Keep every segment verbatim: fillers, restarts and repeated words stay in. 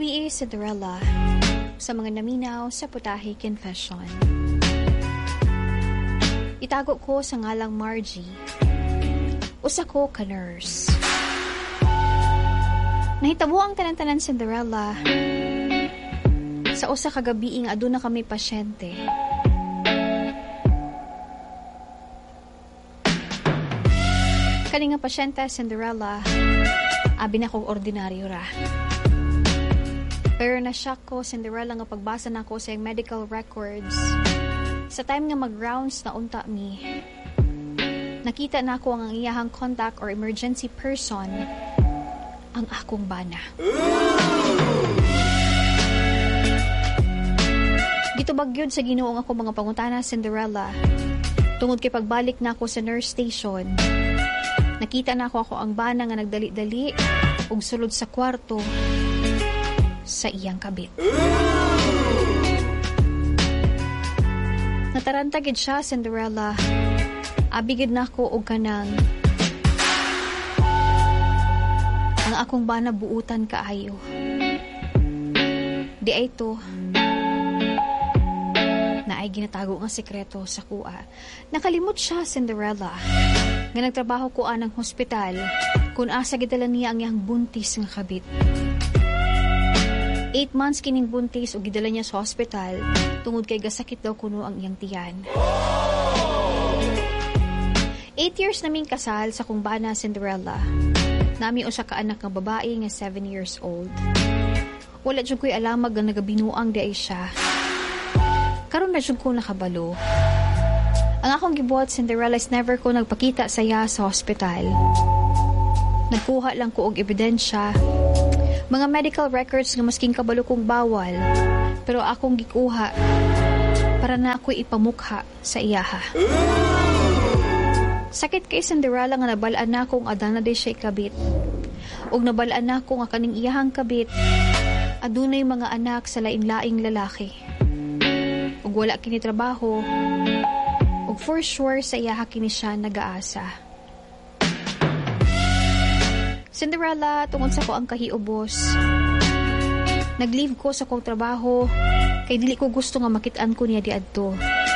Gabi Cinderella sa mga naminaw sa Putahe Confession. Itago ko sa ngalang Margie. Usa ko ka nurse. Nahitabo ang tanan-tanan Cinderella sa usa ka gabi ing aduna kami pasyente. Kani nga pasyente Cinderella, abi na kong ordinaryo ra. Pero na-shock ko, Cinderella, nga pagbasa na ko sa yung medical records. Sa time nga mag-rounds na unta mi, nakita na ko ang iyahang contact or emergency person, ang akong bana. Gitubag yun sa Ginoo ako mga pangutana, Cinderella. Tungod kay pagbalik na ako sa nurse station, nakita na ako ako ang bana nga nagdali-dali ug sulod sa kwarto sa iyang kabit. Natarantagid siya, Cinderella. Abigid na ko og kanang ang akong bana buutan kaayo. Di ay to na ay ginatago nga sekreto sa kuha. Nakalimot siya, Cinderella, nga nagtrabaho ko anang hospital kung asa gidala niya ang iyang buntis nga kabit. Eight months kining buntis o gidala niya sa hospital tungod kay gasakit daw kuno ang iyang tiyan. Eight years naming kasal sa kung bana, Cinderella. Nami usa ka anak nga babae nga seven years old. Wala jud ko'y alamag nga nagabinuang di ay siya. Karon na jud ko nakabalo. Ang akong gibuhat, Cinderella, is never ko nagpakita saya sa hospital. Nagkuha lang ko og ebidensya, mga medical records nga masking kabalo kong bawal, pero akong gikuha para na ako'y ipamukha sa iyaha. Sakit kay Cinderella nga nabalaan na akong adana day siya ikabit. Og nabalaan na ako nga kaning iyahang kabit, adunay mga anak sa lain-laing lalaki. Og wala kini trabaho, og for sure sa iyaha kini siya nagaasa. Cinderella, tungod sa ko ang kahiubos, nag-leave ko sa kong trabaho kay dili ko gusto nga makitaan ko niya di adto.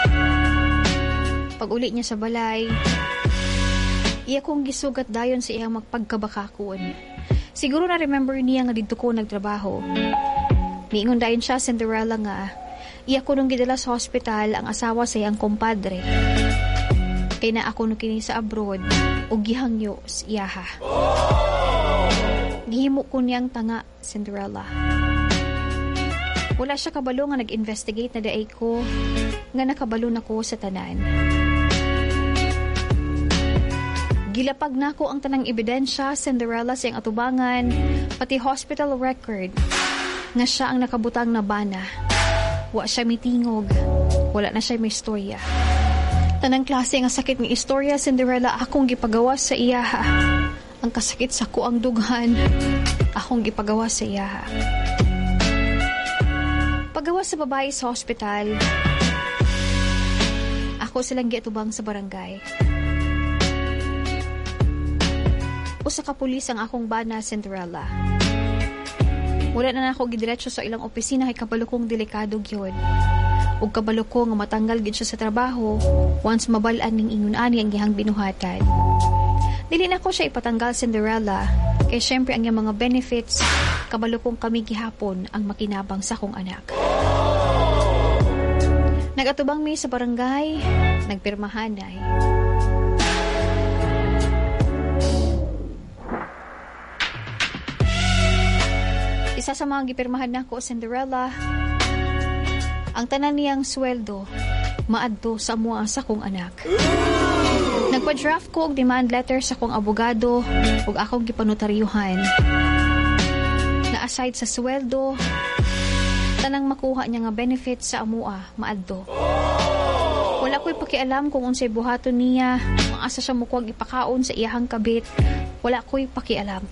Pag uli niya sa balay, iya kong gisugat dayon sa iyang magpagkabakakon. Siguro na remember niya nga dito ko nagtrabaho. Niingon dayon siya, Cinderella, nga iya ko nung gidala sa hospital ang asawa sa iyang kompadre. Kay na ako nung kini sa abroad o gihangyo sa iyaha. Gihimo ko niyang tanga, Cinderella. Wala siya kabalo nga nag-investigate na daay ko nga nakabalo na ko sa tanan. Gilapag na ko ang tanang ebidensya, Cinderella, sa iyang atubangan, pati hospital record nga siya ang nakabutang na bana. Wa siya mitingog, wala na siya may istorya. Tanang klase nga sakit ng istorya, Cinderella, akong gipagawas sa iyaha. Ang kasakit sa ko ang dughan, akong gipagawa sa iyaha. Pagawa sa babae sa hospital, ako silang giatubang sa barangay. Usa ka pulis ang akong bana, Cinderella. Wala na na ako gidiretso sa ilang opisina kay kabalo kong delikado gyud. Ug kabalo ko nga matanggal gid siya sa trabaho once mabal-an ning ingon ani ang gihang binuhatan. Dili na ko siya ipatanggal, Cinderella, kay syempre ang mga benefits, kabalo kong kami gihapon ang makinabang sa kong anak. Nagatubang mi sa barangay, nagpirmahanay. Isa sa mga gipirmahan nako, Cinderella, ang tanan niyang sweldo, maadto sa mua sa kong anak. Nagpa-draft ko og demand letter sa kong abogado ug akong gipanutaryuhan na aside sa sweldo, tanang makuha niya nga benefits sa amua maadto. Wala ko'y pakialam kung unsay buhaton niya, ang asa siya mukuwag ipakaon sa iyahang kabit. Wala ko'y pakialam.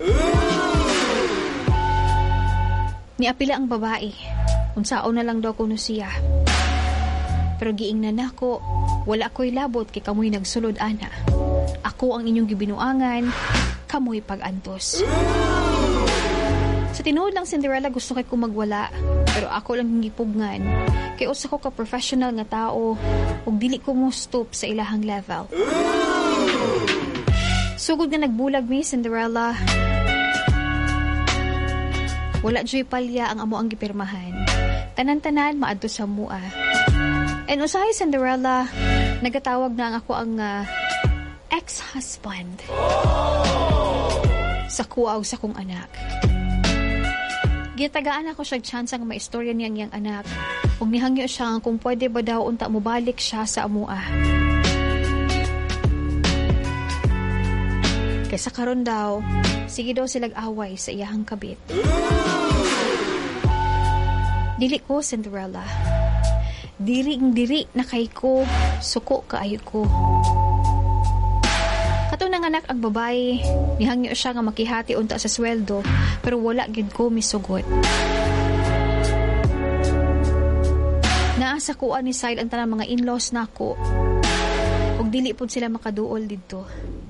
Niapila ang babae, unsaon na lang daw kuno siya. Pero giingnan nako, wala ko'y labot kay kamoy nagsulod ana. Ako ang inyong gibinuangan, kamoy pag-antos. Sa Sa tinuod lang Cinderella gusto kay ko magwala, pero ako lang gipugnan. Kay usa ko ka professional nga tao ug dili ko mo stoop sa ilahang level. Sugod nga nagbulag mi Cinderella. Wala joy palya ang amo ang gipirmahan. Tanan-tanan maadto sa mua. And usahay Cinderella, nagatawag na ang ako ang uh, ex-husband sa kuaw sa kong anak. Gitagaan ako siya chance ang maistorya niyang yang anak ug nihangyo siya kung pwede ba daw unta mo balik siya sa amua. Kaysa karon daw, sige daw silag away sa iyahang kabit. Dili ko, Cinderella. Diri-diri na kay ko, suko kaayo ko. Kato nang anak ang babae, nihangyo siya nga makihati unta sa sweldo, pero wala gid ko misugot. Naasa ko ni side ang tanang mga in-laws nako. Ug dili pud sila makaduol didto.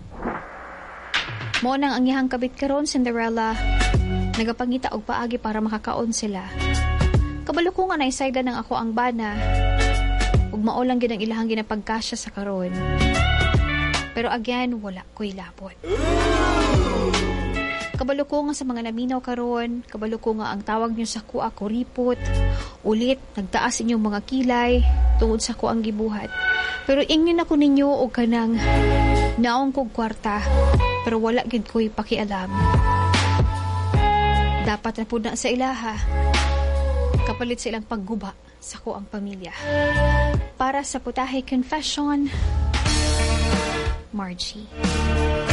Mao nang ang iyang kabit karon Cinderella, nagapangita og paagi para makakaon sila. Kabalo ko nga naisayda ng ako ang bana, ug mao lang gid ang ilahang ginapagkasya sa karon. Pero again, wala ko'y labot. Kabalo ko nga sa mga naminaw karon, kabalo ko nga ang tawag niyo sa kuha kuripot, ulit nagtaas inyong mga kilay tungod sa kuang gibuhat. Pero ingin ako ninyo og kanang naong kog kwarta, pero wala gid ko'y pakialam. Dapat na pud na sa ilaha, kapalit silang pagguba sa kuang pamilya. Para sa Putahe Confession, Margie.